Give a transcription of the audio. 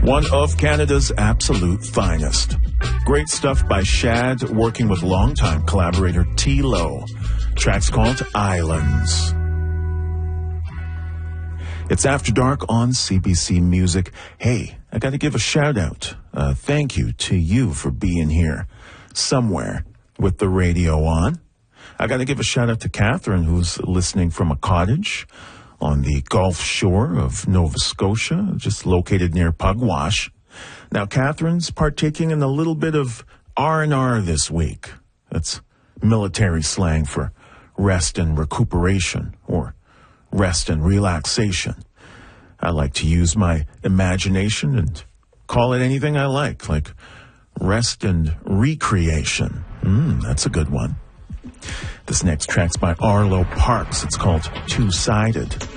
One of Canada's absolute finest. Great stuff by Shad, working with longtime collaborator T-Lo. Track's called Islands. It's After Dark on CBC Music. Hey, I got to give a shout out. Thank you to you for being here somewhere with the radio on. I got to give a shout out to Catherine, who's listening from a cottage on the Gulf Shore of Nova Scotia, just located near Pugwash. Now, Catherine's partaking in a little bit of R&R this week. That's military slang for rest and recuperation, or rest and relaxation. I like to use my imagination and call it anything I like rest and recreation. That's a good one. This next track's by Arlo Parks. It's called Two-Sided.